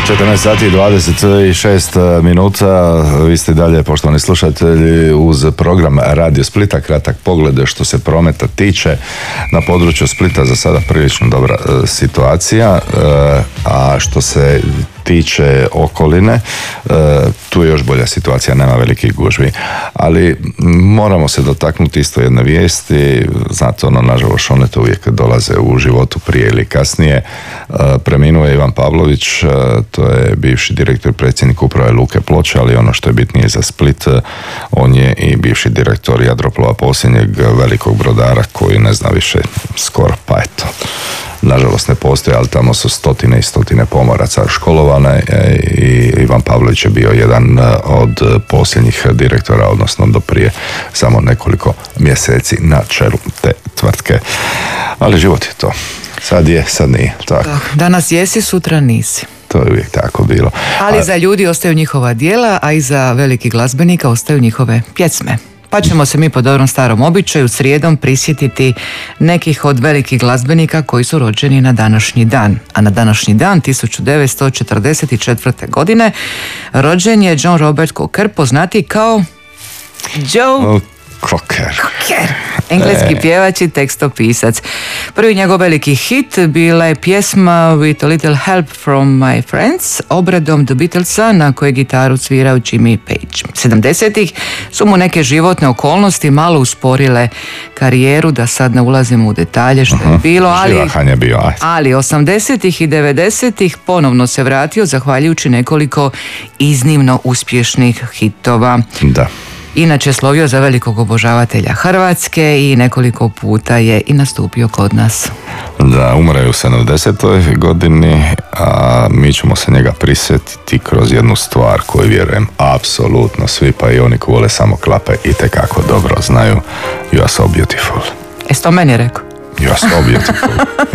14 sati i 26 minuta, vi ste dalje, poštovani slušatelji, uz program Radio Splita. Kratak pogled što se prometa tiče. Na području Splita za sada prilično dobra situacija, a što se tiče okoline, tu je još bolja situacija, nema velikih gužvi. Ali moramo se dotaknuti isto jedne vijesti, znate, nažalost, one to uvijek dolaze u životu prije ili kasnije. Preminuo je Ivan Pavlović, to je bivši direktor, predsjednik uprave Luke Ploče, ali ono što je bitnije za Split, on je i bivši direktor Jadroplova, posljednjeg velikog brodara koji ne zna više skoro, pa eto. Nažalost ne postoji, ali tamo su stotine i stotine pomoraca školovane i Ivan Pavlović je bio jedan od posljednjih direktora, odnosno do prije samo nekoliko mjeseci na čelu te tvrtke. Ali život je to. Sad je, sad nije. Tako. Danas jesi, sutra nisi. To je uvijek tako bilo. Ali za ljudi ostaju njihova djela, a i za velikih glazbenika ostaju njihove pjesme. Pa ćemo se mi po dobrom starom običaju srijedom prisjetiti nekih od velikih glazbenika koji su rođeni na današnji dan. A na današnji dan 1944. godine rođen je John Robert Cocker, poznati kao Joe Cocker. Engleski pjevač i tekstopisac. Prvi njegov veliki hit bila je pjesma With a Little Help from My Friends, obradom The Beatlesa na kojoj gitaru svirao Jimmy Page. 70-ih su mu neke životne okolnosti malo usporile karijeru, da sad ne ulazimo u detalje što je bilo, ali 80-ih i 90-ih ponovno se vratio zahvaljujući nekoliko iznimno uspješnih hitova. Da. Inače slovio za velikog obožavatelja Hrvatske i nekoliko puta je i nastupio kod nas. Da, umre je u 70. godini, a mi ćemo se njega prisjetiti kroz jednu stvar koju vjerujem apsolutno svi, pa i oni koji vole samo klape itekako dobro znaju. You are so beautiful. Jesi to meni rekao? You are so beautiful.